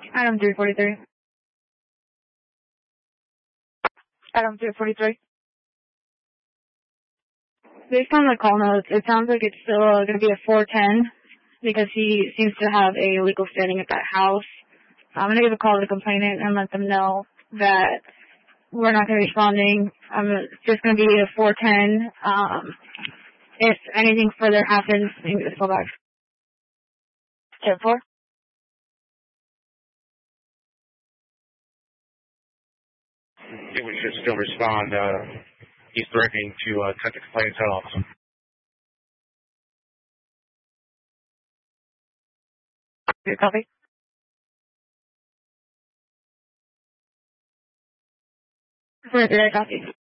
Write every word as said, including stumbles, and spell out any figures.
Item three forty-three. Item three forty-three. Based on the call notes, it sounds like it's still uh, going to be a four ten because he seems to have a legal standing at that house. I'm going to give a call to the complainant and let them know that we're not going to be responding. Um, it's just going to be a four ten. Um, if anything further happens, maybe just go back. ten four. I think we should still respond. Uh, he's threatening to uh, cut the complainant's head off. Good copy. forty-three, I copy.